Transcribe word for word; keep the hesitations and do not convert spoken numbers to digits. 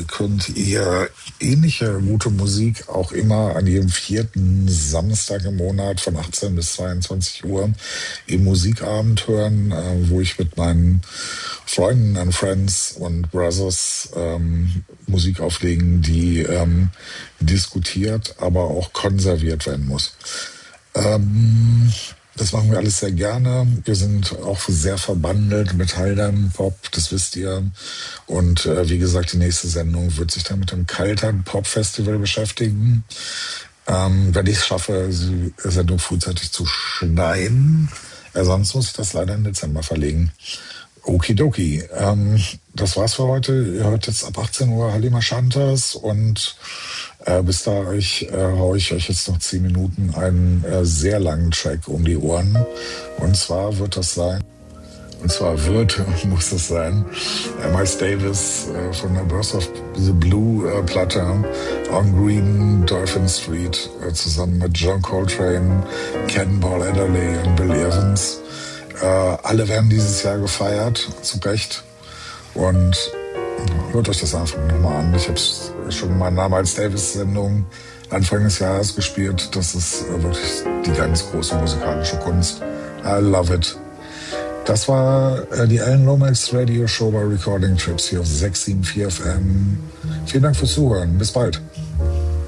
könnt ihr ähnliche gute Musik auch immer an jedem vierten Samstag im Monat von achtzehn bis zweiundzwanzig Uhr im Musikabend hören, äh, wo ich mit meinen Freunden and Friends und Brothers ähm, Musik auflegen, die ähm, diskutiert, aber auch konserviert werden muss. Ähm, das machen wir alles sehr gerne. Wir sind auch sehr verbandelt mit Haldern Pop, das wisst ihr. Und äh, wie gesagt, die nächste Sendung wird sich dann mit dem Kaltern Pop Festival beschäftigen. Ähm, wenn ich es schaffe, die Sendung frühzeitig zu schneiden. Äh, sonst muss ich das leider im Dezember verlegen. Okidoki. Ähm, das war's für heute. Ihr hört jetzt ab achtzehn Uhr Halima Shantas und äh, bis da euch, äh, hau ich euch jetzt noch zehn Minuten einen äh, sehr langen Track um die Ohren. Und zwar wird das sein, und zwar wird, muss das sein, äh, Miles Davis äh, von der Birth of the Blue äh, Platte On Green Dolphin Street äh, zusammen mit John Coltrane, Cannonball Adderley und Bill Evans. Äh, alle werden dieses Jahr gefeiert, zu Recht. Und hört euch das einfach nochmal an. Ich habe es schon in meiner Miles Davis-Sendung Anfang des Jahres gespielt. Das ist äh, wirklich die ganz große musikalische Kunst. I love it. Das war äh, die Alan Lomax Radio Show bei Recording Trips hier auf sechs sieben vier F M. Vielen Dank fürs Zuhören. Bis bald.